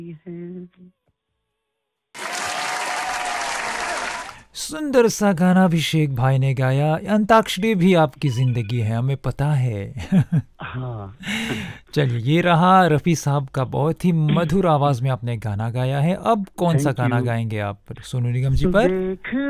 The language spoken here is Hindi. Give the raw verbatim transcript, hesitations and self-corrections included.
है। सुंदर सा गाना अभिषेक भाई ने गाया। अंताक्षरी भी आपकी जिंदगी है, हमें पता है। हाँ। चलिए, ये रहा रफ़ी साहब का बहुत ही मधुर आवाज़ में आपने गाना गाया है। अब कौन सा थैंक गाना यू। गाएंगे आप सोनू निगम जी पर? देख